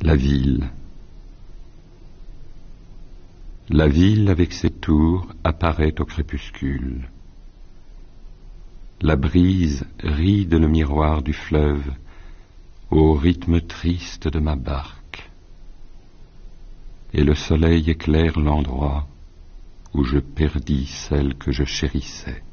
La ville. La ville avec ses tours apparaît au crépuscule. La brise ride le miroir du fleuve au rythme triste de ma barque, et le soleil éclaire l'endroit où je perdis celle que je chérissais.